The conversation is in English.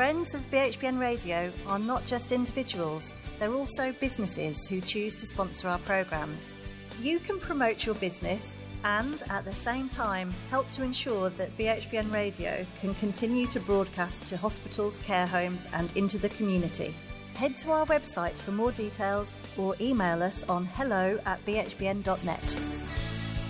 Friends of BHBN Radio are not just individuals, they're also businesses who choose to sponsor our programmes. You can promote your business and, at the same time, help to ensure that BHBN Radio can continue to broadcast to hospitals, care homes and into the community. Head to our website for more details or email us on hello@bhbn.net.